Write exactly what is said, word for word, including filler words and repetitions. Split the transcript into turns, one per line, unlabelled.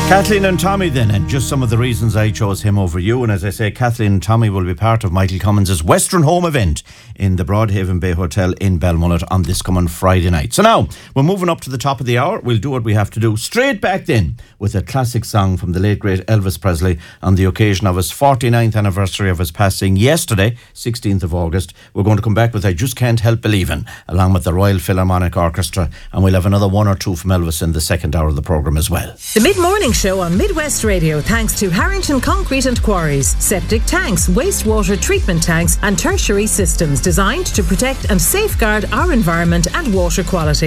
Kathleen and Tommy then, and just some of the reasons I chose him over you. And as I say, Kathleen and Tommy will be part of Michael Cummins' Western Home event in the Broadhaven Bay Hotel in Belmullet on this coming Friday night. So now, we're moving up to the top of the hour. We'll do what we have to do straight back then with a classic song from the late great Elvis Presley on the occasion of his forty-ninth anniversary of his passing yesterday, sixteenth of August. We're going to come back with I Just Can't Help Believin', along with the Royal Philharmonic Orchestra, and we'll have another one or two from Elvis in the second hour of the programme as well.
The mid-morning show on Midwest Radio, thanks to Harrington Concrete and Quarries. Septic tanks, wastewater treatment tanks and tertiary systems designed to protect and safeguard our environment and water quality.